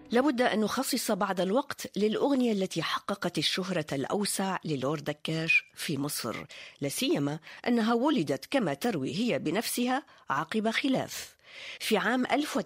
لابد أن نخصص بعض الوقت للأغنية التي حققت الشهرة الأوسع للورد دكاش في مصر، لاسيما أنها ولدت كما تروي هي بنفسها عقب خلاف. في عام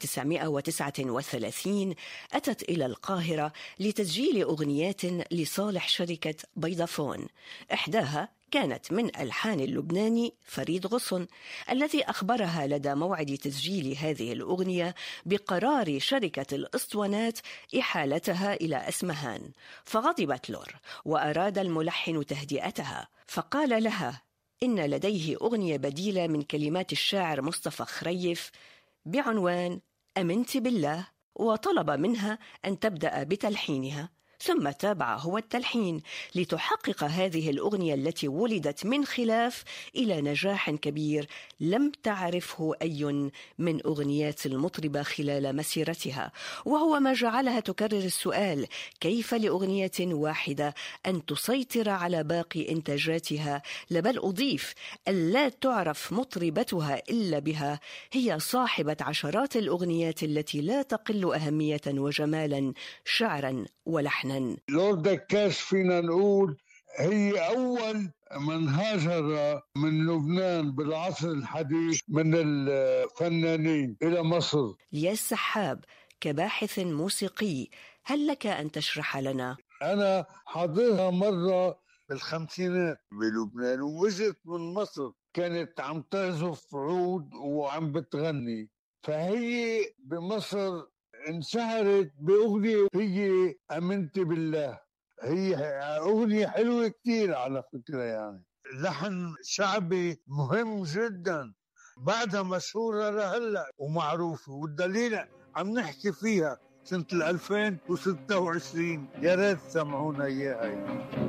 1939 أتت إلى القاهرة لتسجيل أغنيات لصالح شركة بيضافون، إحداها كانت من ألحان اللبناني فريد غصن، الذي أخبرها لدى موعد تسجيل هذه الأغنية بقرار شركة الأسطوانات إحالتها إلى أسمهان. فغضبت لور وأراد الملحن تهدئتها، فقال لها إن لديه أغنية بديلة من كلمات الشاعر مصطفى خريف بعنوان أمنت بالله، وطلب منها أن تبدأ بتلحينها، ثم تابع هو التلحين لتحقق هذه الأغنية التي ولدت من خلاف إلى نجاح كبير لم تعرفه أي من أغنيات المطربة خلال مسيرتها، وهو ما جعلها تكرر السؤال: كيف لأغنية واحدة أن تسيطر على باقي إنتاجاتها؟ بل أضيف أن لا تعرف مطربتها إلا بها، هي صاحبة عشرات الأغنيات التي لا تقل أهمية وجمالا شعرا ولحنا. لورد دكاش فينا نقول هي أول من هاجر من لبنان بالعصر الحديث من الفنانين إلى مصر. لياس سحاب، كباحث موسيقي، هل لك أن تشرح لنا؟ أنا حضرها مرة بالخمسينات بلبنان، ووجدت من مصر كانت عم تعزف عود وعم بتغني، فهي بمصر انشهرت بأغنية هي أمنت بالله. هي أغنية حلوة كتير على فكرة، يعني لحن شعبي مهم جدا، بعدها مشهورة لهلا ومعروفة، والدليل عم نحكي فيها سنة 2026. يا ريت سمعونا إياها.